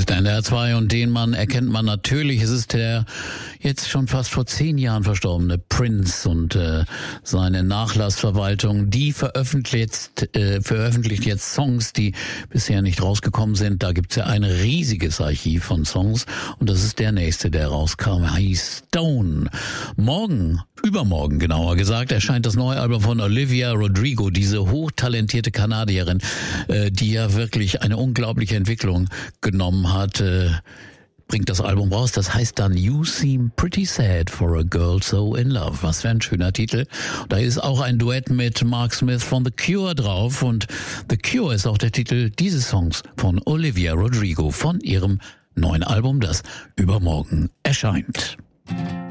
ist NDR 2 und den Mann erkennt man natürlich. Es ist der jetzt schon fast vor 10 Jahren verstorbene Prince und seine Nachlassverwaltung, die veröffentlicht jetzt Songs, die bisher nicht rausgekommen sind. Da gibt's ja ein riesiges Archiv von Songs und das ist der nächste, der rauskam, heißt Stone. Übermorgen genauer gesagt, erscheint das neue Album von Olivia Rodrigo, diese hochtalentierte Kanadierin, die ja wirklich eine unglaubliche Entwicklung genommen hat, bringt das Album raus. Das heißt dann You Seem Pretty Sad for a Girl So in Love. Was für ein schöner Titel. Da ist auch ein Duett mit Mark Smith von The Cure drauf und The Cure ist auch der Titel dieses Songs von Olivia Rodrigo von ihrem neuen Album, das übermorgen erscheint.